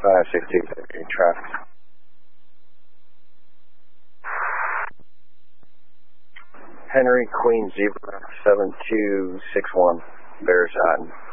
562 traffic. Henry Queen Zebra 7261, Bears Island.